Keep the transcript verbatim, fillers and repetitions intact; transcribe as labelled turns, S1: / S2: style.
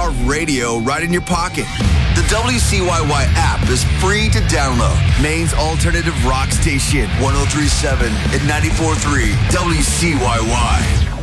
S1: power of radio right in your pocket. The W C Y Y app is free to download. Maine's alternative rock station, one oh three point seven and ninety-four point three W C Y Y.